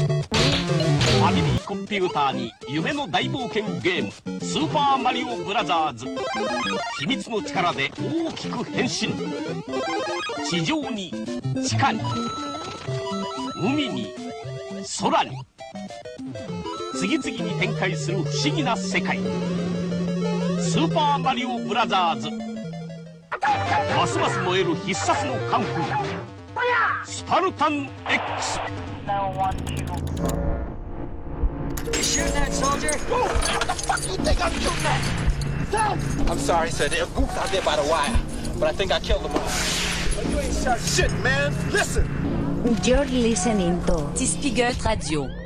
ファミリーコンピューターに夢の大冒険ゲームスーパーマリオブラザーズ。秘密の力で大きく変身。地上に地下に海に空に次々に展開する不思議な世界。スーパーマリオブラザーズ。ますます燃える必殺のカンフースパルタン X。 You shooting that soldier? Whoa! What the fuck you think I'm shooting at? Son! I'm sorry, sir. They're goofed out there by the wire. But I think I killed them all. You ain't shot shit, man. Listen! You're listening to Die Spiegel Radio.